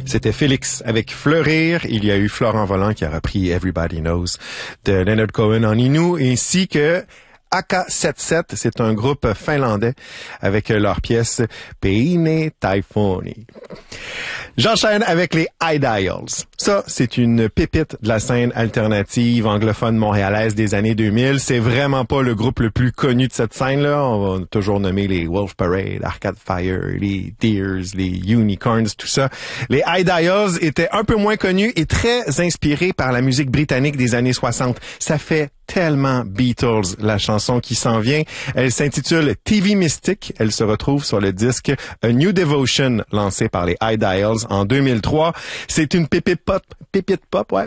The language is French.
C'était Félix avec Fleurir. Il y a eu Florent Volant qui a repris Everybody Knows de Leonard Cohen en Innu, ainsi que AK-77, c'est un groupe finlandais avec leur pièce Peine Typhooni. J'enchaîne avec les Ideals. Ça, c'est une pépite de la scène alternative anglophone montréalaise des années 2000. C'est vraiment pas le groupe le plus connu de cette scène-là. On va toujours nommer les Wolf Parade, Arcade Fire, les Deers, les Unicorns, tout ça. Les Ideals étaient un peu moins connus et très inspirés par la musique britannique des années 60. Ça fait tellement Beatles, la chanson qui s'en vient. Elle s'intitule TV Mystic. Elle se retrouve sur le disque A New Devotion, lancé par les Ideals en 2003. C'est une pépite pop,